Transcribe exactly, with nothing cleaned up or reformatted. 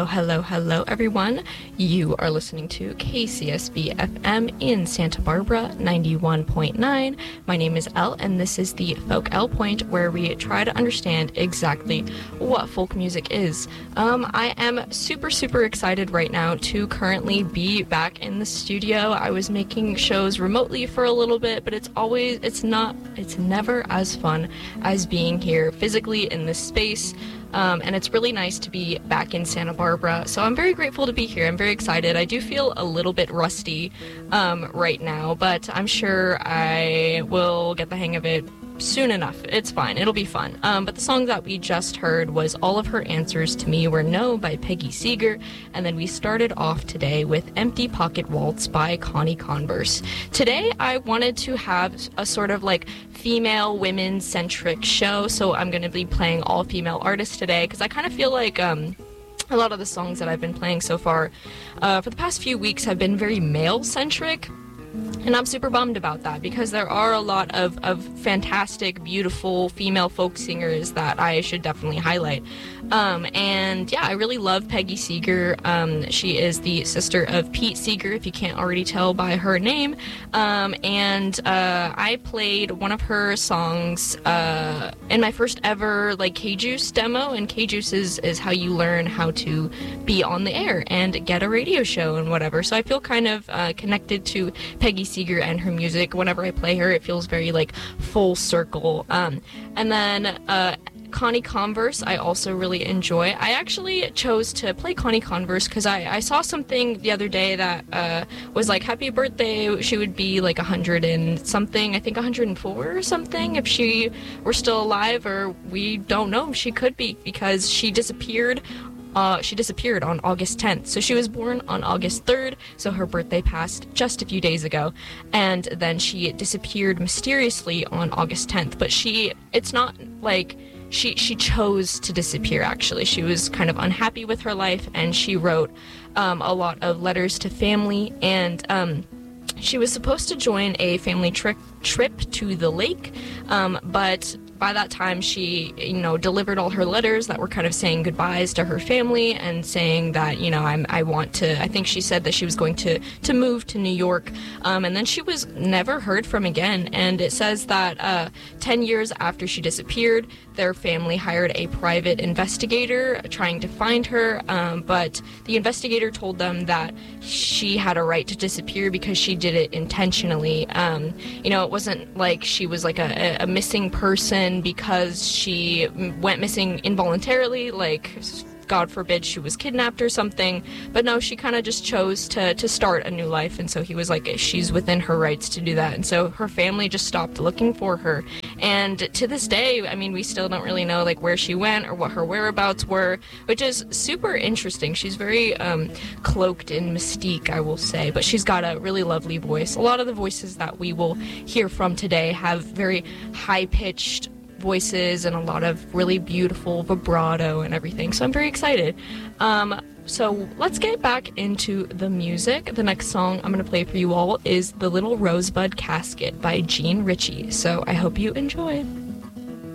Hello, hello, hello, everyone. You are listening to K C S B F M in Santa Barbara, ninety-one point nine. My name is Elle, and this is the Folk Elle Point, where we try to understand exactly what folk music is. Um, I am super, super excited right now to currently be back in the studio. I was making shows remotely for a little bit, but it's always, it's not, it's never as fun as being here physically in this space. Um, and it's really nice to be back in Santa Barbara, so I'm very grateful to be here. I'm very excited. I do feel a little bit rusty um, right now, but I'm sure I will get the hang of it soon enough. It's fine. It'll be fun. Um, but the song that we just heard was All of Her Answers to Me Were No by Peggy Seeger, and then we started off today with Empty Pocket Waltz by Connie Converse. Today I wanted to have a sort of like female, women-centric show, so I'm going to be playing all female artists today, because I kind of feel like um, a lot of the songs that I've been playing so far uh, for the past few weeks have been very male-centric. And I'm super bummed about that, because there are a lot of, of fantastic, beautiful female folk singers that I should definitely highlight. Um, and yeah, I really love Peggy Seeger. Um, she is the sister of Pete Seeger, if you can't already tell by her name. Um, and uh, I played one of her songs uh, in my first ever like K-Juice demo. And K-Juice is, is how you learn how to be on the air and get a radio show and whatever. So I feel kind of uh, connected to Peggy Seeger and her music. Whenever I play her, it feels very like full circle. Um, and then uh, Connie Converse, I also really enjoy. I actually chose to play Connie Converse because I, I saw something the other day that uh, was like, happy birthday. She would be like one hundred and something, I think one hundred four or something, if she were still alive, or we don't know. She could be, because she disappeared Uh, she disappeared on August tenth. So she was born on August third, so her birthday passed just a few days ago. And then she disappeared mysteriously on August tenth. But she, it's not like she, she chose to disappear, actually. She was kind of unhappy with her life, and she wrote um, a lot of letters to family. And um, she was supposed to join a family tri- trip to the lake, um, but by that time, she, you know, delivered all her letters that were kind of saying goodbyes to her family and saying that, you know, I'm, I want to, I think she said that she was going to, to move to New York. Um, and then she was never heard from again. And it says that uh, ten years after she disappeared, their family hired a private investigator trying to find her. Um, but the investigator told them that she had a right to disappear because she did it intentionally. Um, you know, it wasn't like she was like a, a missing person because she went missing involuntarily, like God forbid she was kidnapped or something. But no, she kind of just chose to to start a new life, and so he was like, she's within her rights to do that. And so her family just stopped looking for her. And to this day, I mean, we still don't really know like where she went or what her whereabouts were, which is super interesting. She's very um, cloaked in mystique, I will say, but she's got a really lovely voice. A lot of the voices that we will hear from today have very high-pitched voices and a lot of really beautiful vibrato and everything, so I'm very excited. Um, so let's get back into the music. The next song I'm going to play for you all is The Little Rosebud Casket by Jean Ritchie, so I hope you enjoy.